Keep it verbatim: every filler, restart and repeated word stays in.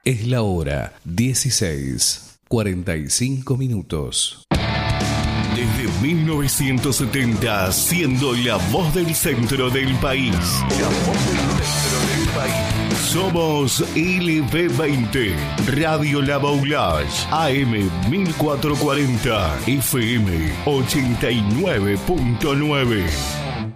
Es la hora dieciséis, cuarenta y cinco minutos. Desde mil novecientos setenta, siendo la voz del centro del país. La voz del centro del país. Somos L B veinte, Radio La Baulage, A M mil cuatrocientos cuarenta, F M ochenta y nueve punto nueve.